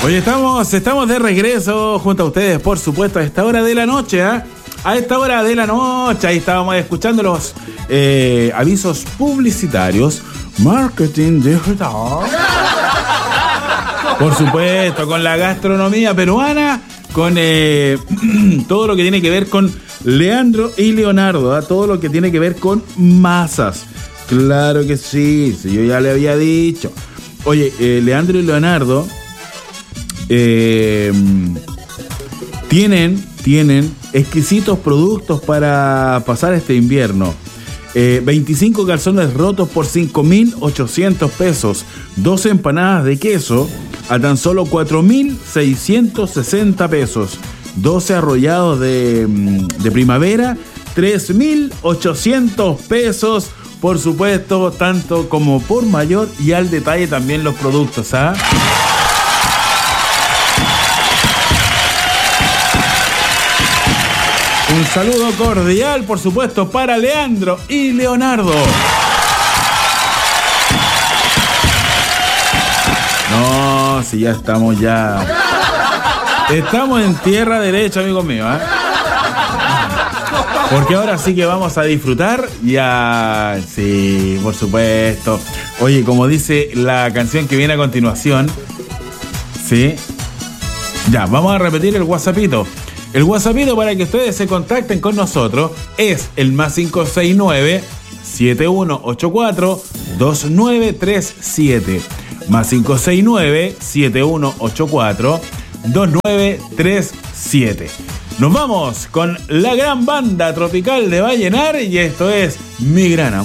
Oye, estamos de regreso junto a ustedes, por supuesto, a esta hora de la noche, ¿eh? A esta hora de la noche, ahí estábamos escuchando los avisos publicitarios. Marketing digital. Por supuesto, con la gastronomía peruana, con todo lo que tiene que ver con Leandro y Leonardo, ¿eh? Todo lo que tiene que ver con masas. Claro que sí, yo ya le había dicho. Oye, Leandro y Leonardo tienen exquisitos productos para pasar este invierno. 25 calzones rotos por 5.800 pesos. 12 empanadas de queso a tan solo 4.660 pesos. 12 arrollados de primavera, 3.800 pesos. Por supuesto, tanto como por mayor y al detalle también los productos, ¿ah? Un saludo cordial, por supuesto, para Leandro y Leonardo. No, si ya estamos Estamos en tierra derecha, amigos míos, ¿eh? Porque ahora sí que vamos a disfrutar ya. Sí, por supuesto. Oye, como dice la canción que viene a continuación, ¿sí? Ya, vamos a repetir el WhatsAppito. El WhatsAppito para que ustedes se contacten con nosotros es el +569 7184 2937. +569 7184 2937. Nos vamos con la gran banda tropical de Vallenar y esto es Mi Gran Amor.